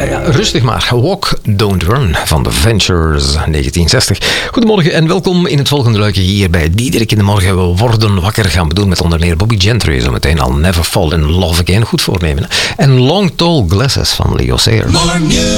Ja, rustig maar. Walk, Don't Run van The Ventures, 1960. Goedemorgen en welkom in het volgende luikje hier bij Diederik in de Morgen. We worden wakker, gaan we doen met onder meer Bobby Gentry. Zo meteen al Never Fall in Love Again, goed voornemen. En Long Tall Glasses van Leo Sayer.